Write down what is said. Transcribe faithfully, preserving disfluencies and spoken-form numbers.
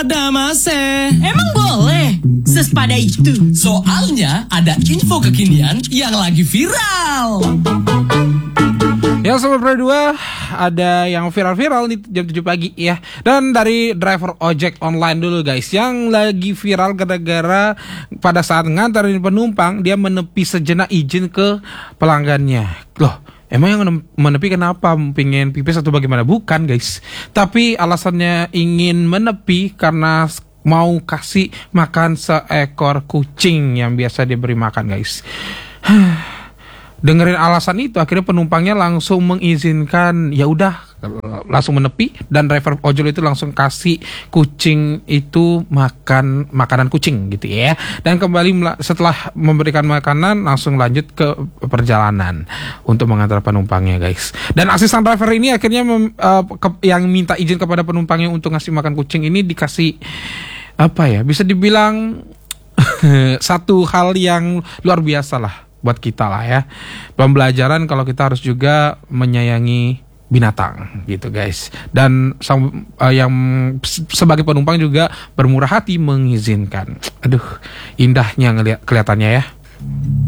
pada mase. Emang boleh? Sesepada itu. Soalnya ada info kekinian yang lagi viral. Yang Sobat Pro dua, ada yang viral-viral nih jam tujuh pagi ya. Dan dari driver ojek online dulu guys, yang lagi viral gara-gara pada saat ngantarin penumpang dia menepi sejenak izin ke pelanggannya. Loh, emang yang menepi kenapa? Pengen pipis atau bagaimana? Bukan guys, tapi alasannya ingin menepi karena mau kasih makan seekor kucing yang biasa diberi makan guys. Dengerin alasan itu, akhirnya penumpangnya langsung mengizinkan, ya udah langsung menepi, dan driver ojol itu langsung kasih kucing itu makan makanan kucing gitu ya. Dan kembali setelah memberikan makanan langsung lanjut ke perjalanan untuk mengantar penumpangnya guys. Dan asisten driver ini akhirnya mem, uh, ke, yang minta izin kepada penumpangnya untuk ngasih makan kucing ini dikasih apa ya? Bisa dibilang satu hal yang luar biasa lah buat kita lah ya, pembelajaran kalau kita harus juga menyayangi binatang gitu guys. Dan uh, yang sebagai penumpang juga bermurah hati mengizinkan. Aduh, indahnya ngeliat kelihatannya ya.